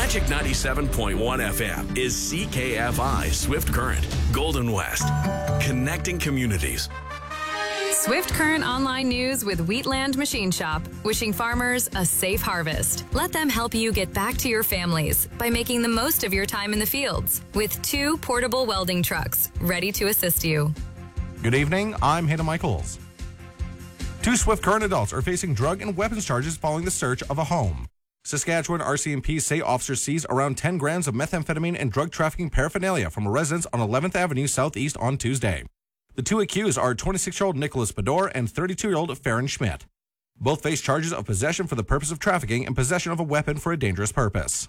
Magic 97.1 FM is CKFI Swift Current, Golden West, connecting communities. Swift Current Online News with Wheatland Machine Shop, wishing farmers a safe harvest. Let them help you get back to your families by making the most of your time in the fields with 2 portable welding trucks ready to assist you. Good evening, I'm Hayden Michaels. 2 Swift Current adults are facing drug and weapons charges following the search of a home. Saskatchewan RCMP say officers seized around 10 grams of methamphetamine and drug trafficking paraphernalia from a residence on 11th Avenue Southeast on Tuesday. The 2 accused are 26-year-old Nicholas Bador and 32-year-old Farron Schmidt. Both face charges of possession for the purpose of trafficking and possession of a weapon for a dangerous purpose.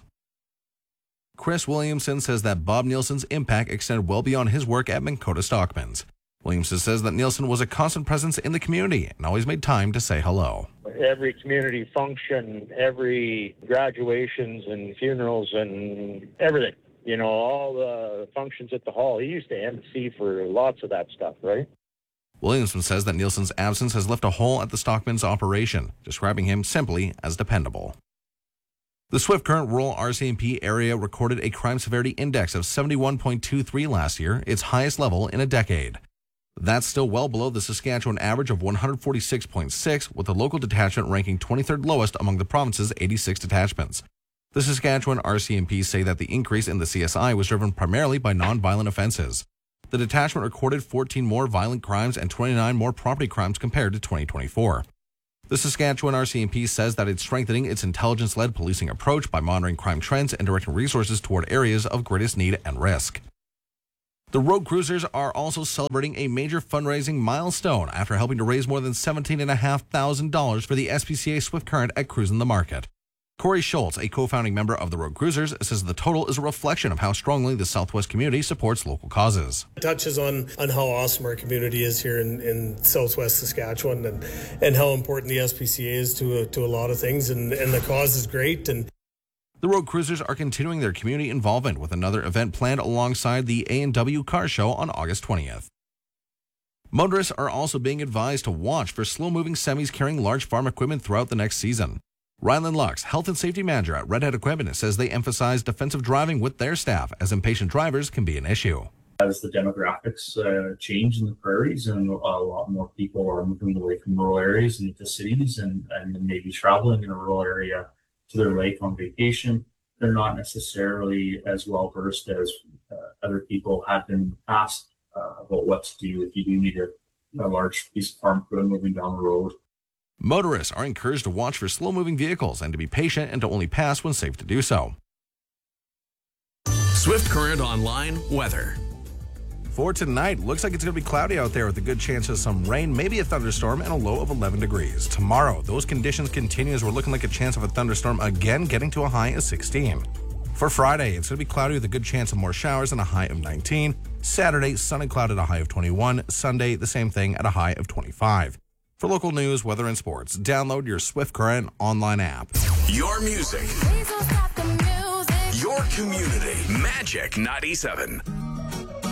Chris Williamson says that Bob Nielsen's impact extended well beyond his work at Minn Kota Stockmans. Williamson says that Nielsen was a constant presence in the community and always made time to say hello. Every community function, every graduations and funerals and everything, all the functions at the hall. He used to MC for lots of that stuff, right? Williamson says that Nielsen's absence has left a hole at the Stockmans operation, describing him simply as dependable. The Swift Current rural RCMP area recorded a crime severity index of 71.23 last year, its highest level in a decade. That's still well below the Saskatchewan average of 146.6, with the local detachment ranking 23rd lowest among the province's 86 detachments. The Saskatchewan RCMP say that the increase in the CSI was driven primarily by non-violent offenses. The detachment recorded 14 more violent crimes and 29 more property crimes compared to 2024. The Saskatchewan RCMP says that it's strengthening its intelligence-led policing approach by monitoring crime trends and directing resources toward areas of greatest need and risk. The Road Cruisers are also celebrating a major fundraising milestone after helping to raise more than $17,500 for the SPCA Swift Current at Cruisin' the Market. Corey Schultz, a co-founding member of the Road Cruisers, says the total is a reflection of how strongly the Southwest community supports local causes. It touches on how awesome our community is here in Southwest Saskatchewan and how important the SPCA is to a lot of things, and the cause is great. And the Road Cruisers are continuing their community involvement with another event planned alongside the A&W Car Show on August 20th. Motorists are also being advised to watch for slow-moving semis carrying large farm equipment throughout the next season. Ryland Lux, Health and Safety Manager at Red Hat Equipment, says they emphasize defensive driving with their staff, as impatient drivers can be an issue. As the demographics change in the prairies and a lot more people are moving away from rural areas and into cities and maybe traveling in a rural area to their lake on vacation, they're not necessarily as well versed as other people have been asked about what to do if you do need a large piece of farm equipment moving down the road. Motorists are encouraged to watch for slow-moving vehicles and to be patient and to only pass when safe to do so. Swift Current Online weather. For tonight, looks like it's going to be cloudy out there with a good chance of some rain, maybe a thunderstorm, and a low of 11 degrees. Tomorrow, those conditions continue as we're looking like a chance of a thunderstorm again, getting to a high of 16. For Friday, it's going to be cloudy with a good chance of more showers and a high of 19. Saturday, sun and cloud at a high of 21. Sunday, the same thing at a high of 25. For local news, weather, and sports, download your Swift Current online app. Your music. Your community. Magic 97.